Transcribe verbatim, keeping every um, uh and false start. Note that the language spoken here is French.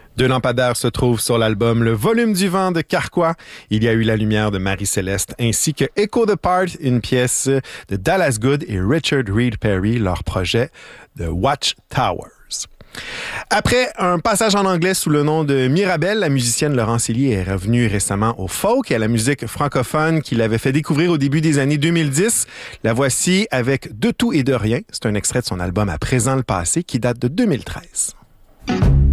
Deux lampadaires se trouvent sur l'album Le Volume du Vent de Carquois. Il y a eu La Lumière de Marie-Céleste ainsi que Echo the Part, une pièce de Dallas Good et Richard Reed Perry, leur projet de Watch Towers. Après un passage en anglais sous le nom de Mirabelle, la musicienne Laurence Elie est revenue récemment au folk et à la musique francophone qu'il avait fait découvrir au début des années deux mille dix. La voici avec De tout et de rien. C'est un extrait de son album À présent le passé qui date de deux mille treize.